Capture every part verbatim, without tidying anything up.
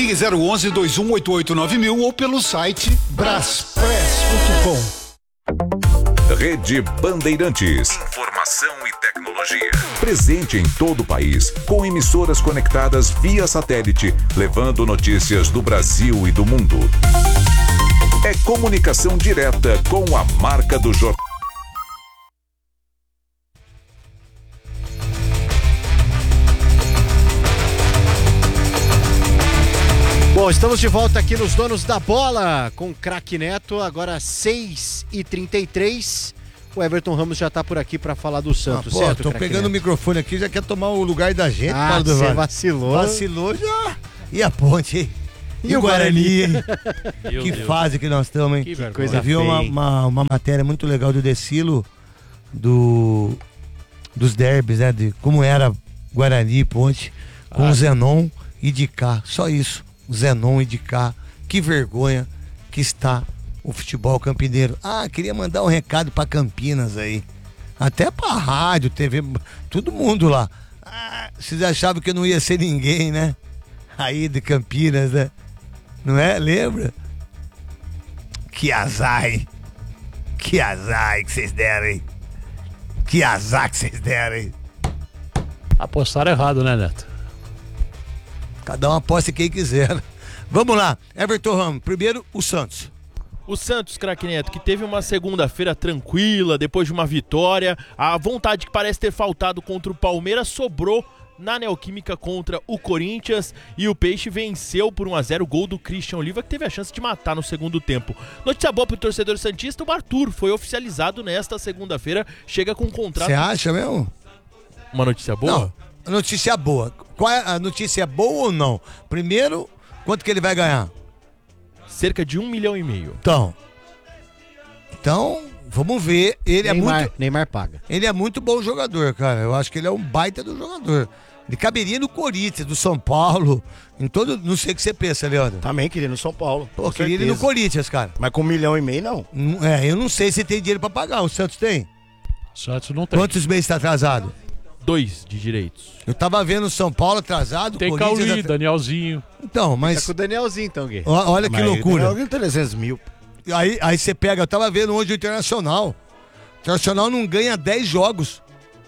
Ligue zero onze, dois um oito oito nove mil ou pelo site braspress ponto com. Rede Bandeirantes. Informação e tecnologia. Presente em todo o país, com emissoras conectadas via satélite, levando notícias do Brasil e do mundo. É comunicação direta com a marca do jornal. Bom, estamos de volta aqui nos Donos da Bola com o Craque Neto, agora seis e trinta e três. O Everton Ramos já tá por aqui para falar do Santos, ah, pô, certo? Tô pegando Neto? O microfone aqui, já quer tomar o lugar da gente. Ah, você vacilou. Vacilou já. E a ponte, hein? E, e o Guarani, hein? Que Deus. Fase que nós estamos, hein? Que que coisa. Eu vi uma, uma, uma matéria muito legal do Decilo, do, dos derbys, né? De como era Guarani e Ponte, com ah, o Zenon e de cá. Só isso. Zenon e de cá, que vergonha que está o futebol campineiro. Ah, queria mandar um recado pra Campinas aí, até pra rádio, T V, todo mundo lá. Ah, vocês achavam que não ia ser ninguém, né? Aí de Campinas, né? Não é? Lembra? Que azar, hein? Que azar que vocês deram, hein? Que azar que vocês deram, hein? Apostaram errado, né, Neto? Cada um aposta quem quiser. Vamos lá, Everton Ramos. Primeiro, o Santos. O Santos, craque Neto, que teve uma segunda-feira tranquila, depois de uma vitória. A vontade que parece ter faltado contra o Palmeiras sobrou na Neoquímica contra o Corinthians. E o Peixe venceu por um a zero, gol do Christian Oliva, que teve a chance de matar no segundo tempo. Notícia boa pro torcedor santista, o Arthur foi oficializado nesta segunda-feira. Chega com um contrato... Você acha mesmo? Uma notícia boa? Não. Notícia boa. Qual é a notícia, boa ou não? Primeiro, quanto que ele vai ganhar? Cerca de um milhão e meio. Então, então vamos ver. Ele Neymar, é muito, Neymar paga. Ele é muito bom jogador, cara. Eu acho que ele é um baita do jogador. Ele caberia no Corinthians, do São Paulo, em todo, não sei o que você pensa, Leandro. Também queria no São Paulo. Pô, queria ele no Corinthians, cara. Mas com um milhão e meio, não. É, eu não sei se tem dinheiro pra pagar. O Santos tem? O Santos não tem. Quantos meses tá atrasado? Dois de direitos. Eu tava vendo o São Paulo atrasado. Tem Cauli, Danielzinho. Então, mas... Tá com o Danielzinho, então, Gui. Olha que mas loucura. Danielzinho trezentos mil. Aí, aí você pega, eu tava vendo hoje o Internacional. O Internacional não ganha dez jogos.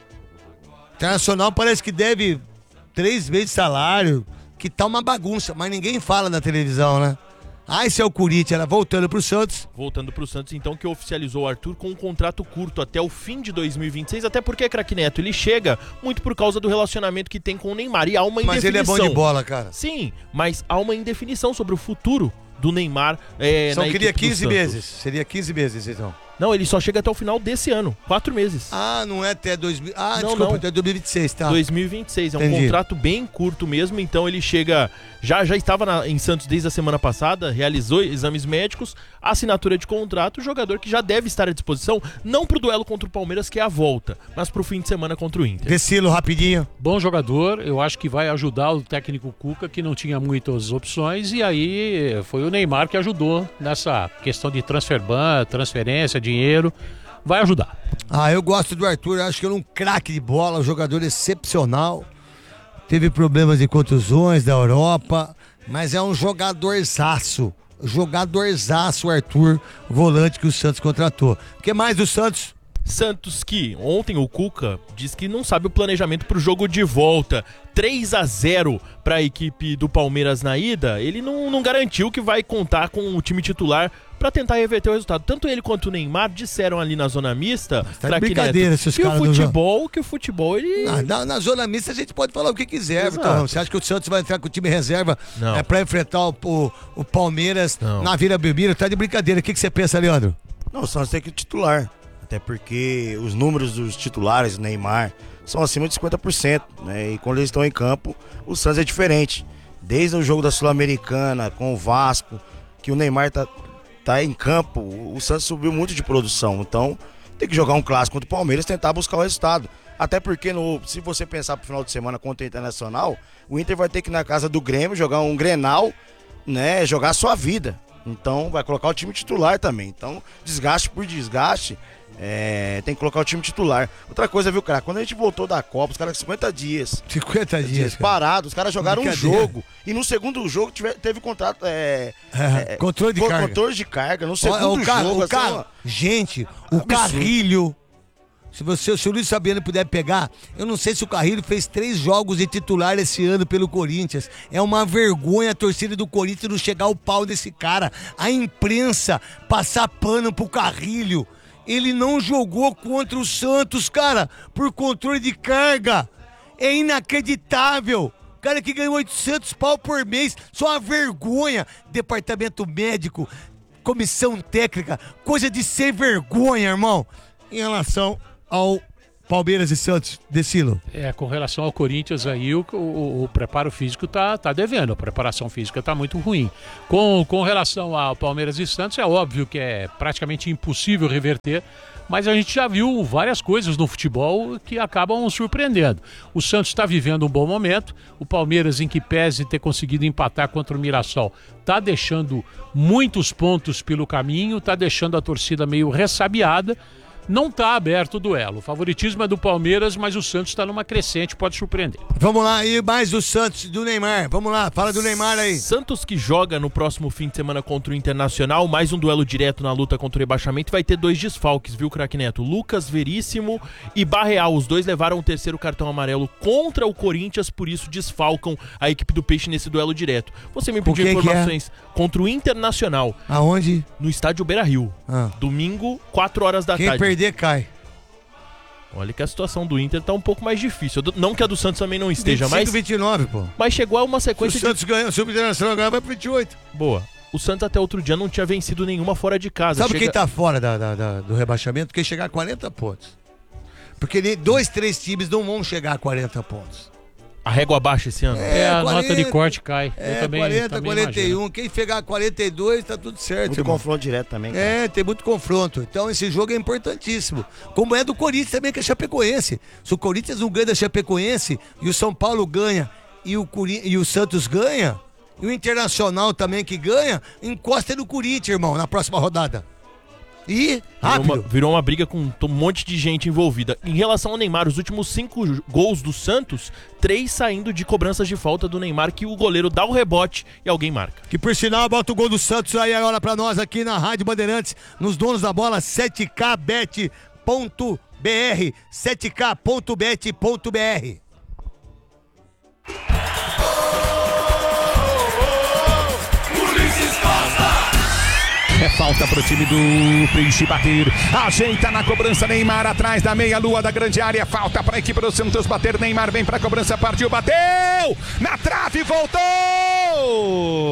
O Internacional parece que deve três vezes de salário. Que tá uma bagunça, mas ninguém fala na televisão, né? Ah, esse é o Corinthians, voltando pro Santos. Voltando pro Santos, então, que oficializou o Arthur com um contrato curto até o fim de dois mil e vinte e seis, até porque, craque Neto, ele chega muito por causa do relacionamento que tem com o Neymar, e há uma indefinição. Mas ele é bom de bola, cara. Sim, mas há uma indefinição sobre o futuro do Neymar é, Só na queria equipe do quinze Santos. meses, seria quinze meses, então. Não, ele só chega até o final desse ano, quatro meses. Ah, não é até dois mil... Ah, não, desculpa, não. até dois mil e vinte e seis, tá? dois mil e vinte e seis, é um Entendi. contrato bem curto mesmo, então ele chega, já, já estava na, em Santos desde a semana passada, realizou exames médicos, assinatura de contrato, jogador que já deve estar à disposição, não pro duelo contra o Palmeiras, que é a volta, mas pro fim de semana contra o Inter. Decilo, rapidinho. Bom jogador, eu acho que vai ajudar o técnico Cuca, que não tinha muitas opções, e aí foi o Neymar que ajudou nessa questão de transfer ban, transferência, dinheiro. Vai ajudar. Ah, eu gosto do Arthur, acho que ele é um craque de bola, um jogador excepcional. Teve problemas de contusões da Europa, mas é um jogadorzaço. Jogadorzaço o Arthur, volante que o Santos contratou. O que mais do Santos? Santos que ontem o Cuca diz que não sabe o planejamento para o jogo de volta. três a zero para a equipe do Palmeiras na ida. Ele não, não garantiu que vai contar com o time titular para tentar reverter o resultado. Tanto ele quanto o Neymar disseram ali na zona mista, tá de brincadeira, Neto, esses que o caras futebol, que o futebol ele... Na, na, na zona mista a gente pode falar o que quiser, Vitor. Você acha que o Santos vai entrar com o time reserva é, para enfrentar o, o, o Palmeiras não. na Vila Belmiro? Tá de brincadeira. O que, que você pensa, Leandro? Não, o Santos tem que titular. Até porque os números dos titulares, Neymar, são acima de cinquenta por cento, né? E quando eles estão em campo, o Santos é diferente. Desde o jogo da Sul-Americana, com o Vasco, que o Neymar tá, tá em campo, o Santos subiu muito de produção. Então, tem que jogar um clássico contra o Palmeiras e tentar buscar o resultado. Até porque, no, se você pensar pro final de semana contra o Internacional, o Inter vai ter que ir na casa do Grêmio jogar um Grenal, né? Jogar a sua vida. Então, vai colocar o time titular também. Então, desgaste por desgaste, É, tem que colocar o time titular. Outra coisa, viu, cara? Quando a gente voltou da Copa, os caras com cinquenta dias. cinquenta dias. Parados, os caras jogaram um jogo. E no segundo jogo tiver, teve contrato. É, é, é, controle de carga. Controle de carga. No segundo o, o car, jogo, o assim, car... ó, gente, o absurdo. Carrilho. Se, você, se o Luiz Fabiano puder pegar, eu não sei se o Carrilho fez três jogos de titular esse ano pelo Corinthians. É uma vergonha a torcida do Corinthians não chegar ao pau desse cara. A imprensa passar pano pro Carrilho. Ele não jogou contra o Santos, cara, por controle de carga. É inacreditável. Cara que ganhou oitocentos pau por mês, só uma vergonha. Departamento médico, comissão técnica, coisa de ser vergonha, irmão. Em relação ao Palmeiras e Santos, Decilo. É, com relação ao Corinthians aí, o, o, o preparo físico tá, tá devendo, a preparação física tá muito ruim. Com, com relação ao Palmeiras e Santos, é óbvio que é praticamente impossível reverter, mas a gente já viu várias coisas no futebol que acabam surpreendendo. O Santos está vivendo um bom momento, o Palmeiras, em que pese ter conseguido empatar contra o Mirassol, tá deixando muitos pontos pelo caminho, tá deixando a torcida meio ressabiada. Não está aberto o duelo. O favoritismo é do Palmeiras, mas o Santos está numa crescente, pode surpreender. Vamos lá, e mais do Santos, do Neymar. Vamos lá, fala do Neymar aí. Santos que joga no próximo fim de semana contra o Internacional, mais um duelo direto na luta contra o rebaixamento, vai ter dois desfalques, viu, craque Neto? Lucas Veríssimo e Barreal. Os dois levaram o terceiro cartão amarelo contra o Corinthians, por isso desfalcam a equipe do Peixe nesse duelo direto. Você me pediu informações é? contra o Internacional. Aonde? No estádio Beira-Rio. Ah. Domingo, quatro horas da Quem tarde. Perder cai. Olha que a situação do Inter tá um pouco mais difícil. Não que a do Santos também não esteja, vinte e cinco, mas... vinte e nove, pô. Mas chegou a uma sequência... Se o Santos de... ganha, se o Internacional ganhar, vai pro vinte e oito. Boa. O Santos até outro dia não tinha vencido nenhuma fora de casa. Sabe Chega... quem tá fora da, da, da, do rebaixamento? Quem chegar a quarenta pontos. Porque dois, três times não vão chegar a quarenta pontos. A régua baixa esse ano? É, é a quarenta, nota de corte cai. É, Eu também, quarenta, também quarenta e um. imagino. Quem chegar a quarenta e dois, tá tudo certo. Muito irmão. confronto direto também, cara. É, tem muito confronto. Então esse jogo é importantíssimo. Como é do Corinthians também, que é Chapecoense. Se o Corinthians não ganha da Chapecoense e o São Paulo ganha e o, Curi... e o Santos ganha, e o Internacional também que ganha, encosta no Corinthians, irmão, na próxima rodada. E rápido. Virou uma, virou uma briga com um monte de gente envolvida. Em relação ao Neymar, os últimos cinco gols do Santos, três saindo de cobranças de falta do Neymar, que o goleiro dá o rebote e alguém marca. Que por sinal, bota o gol do Santos aí agora pra nós aqui na Rádio Bandeirantes, nos donos da bola, sete K bet ponto B R, sete K ponto bet ponto B R. É falta pro time do Peixe bater. Ajeita na cobrança Neymar atrás da meia-lua da grande área. Falta pra equipe do Santos bater. Neymar vem pra cobrança, partiu, bateu! Na trave, voltou!